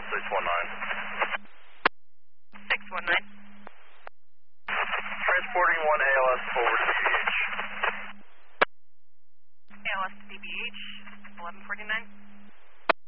619. Transporting 1 ALS forward to BH. ALS to BBH, 1149.